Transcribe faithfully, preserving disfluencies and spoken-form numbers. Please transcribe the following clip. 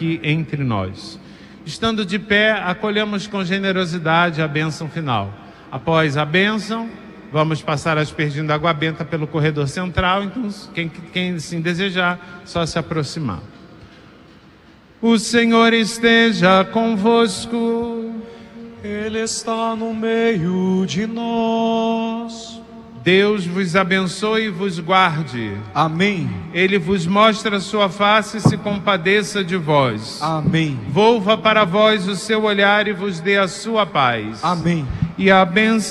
aqui entre nós. Estando de pé, acolhemos com generosidade a bênção final. Após a bênção, vamos passar aspergindo água benta pelo corredor central, então quem, quem assim desejar, só se aproximar. O Senhor esteja convosco. Ele está no meio de nós. Deus vos abençoe e vos guarde. Amém. Ele vos mostra a sua face e se compadeça de vós. Amém. Volva para vós o seu olhar e vos dê a sua paz. Amém. E a bênção